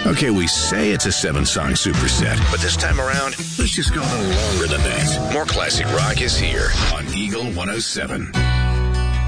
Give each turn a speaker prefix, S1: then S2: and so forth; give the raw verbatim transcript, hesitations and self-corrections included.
S1: Okay, we say it's a seven-song superset, but this time around, let's just go a little longer than that. More classic rock is here on Eagle one oh seven.